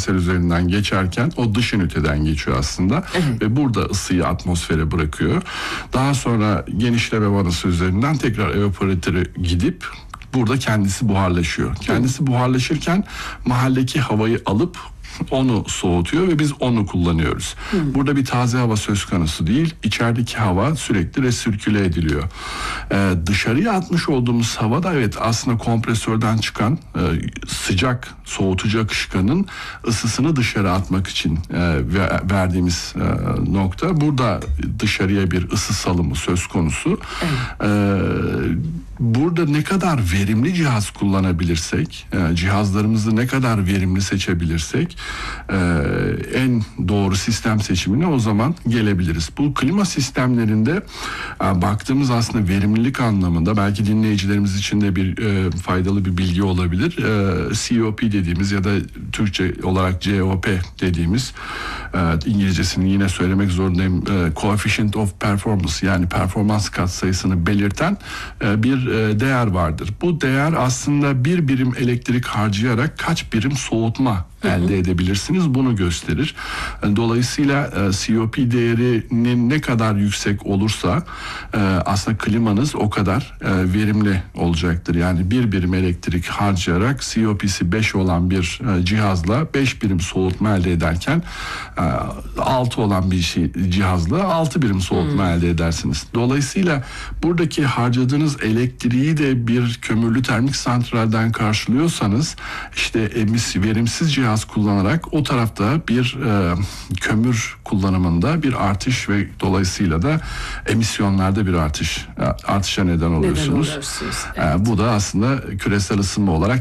diferansiyel üzerinden geçerken o dış üniteden geçiyor aslında. Evet. Ve burada ısıyı atmosfere bırakıyor. Daha sonra genişleme vanası üzerinden tekrar evaporatöre gidip burada kendisi buharlaşıyor. Kendisi buharlaşırken mahalledeki havayı alıp onu soğutuyor ve biz onu kullanıyoruz. Burada bir taze hava söz konusu değil. İçerideki hava sürekli resirküle ediliyor. Dışarıya atmış olduğumuz hava da evet aslında kompresörden çıkan sıcak soğutucu akışkanın ısısını dışarı atmak için verdiğimiz nokta. Burada dışarıya bir ısı salımı söz konusu. Burada ne kadar verimli cihaz kullanabilirsek, cihazlarımızı ne kadar verimli seçebilirsek en doğru sistem seçimine o zaman gelebiliriz. Bu klima sistemlerinde baktığımız aslında verimlilik anlamında belki dinleyicilerimiz için de bir faydalı bir bilgi olabilir. COP dediğimiz ya da Türkçe olarak COP dediğimiz, İngilizcesini yine söylemek zorundayım, Coefficient of Performance, yani performans katsayısını belirten bir değer vardır. Bu değer aslında bir birim elektrik harcayarak kaç birim soğutma elde edebilirsiniz bunu gösterir. Dolayısıyla COP değerinin ne kadar yüksek olursa aslında klimanız o kadar verimli olacaktır. Yani bir birim elektrik harcayarak COP'si 5 olan bir cihazla 5 birim soğutma elde ederken 6 olan bir cihazla 6 birim soğutma elde edersiniz. Dolayısıyla buradaki harcadığınız elektriği de bir kömürlü termik santralden karşılıyorsanız işte verimsiz cihaz kullanarak o tarafta bir kömür kullanımında bir artış ve dolayısıyla da emisyonlarda bir artışa neden oluyorsunuz. Evet. Bu da aslında küresel ısınma olarak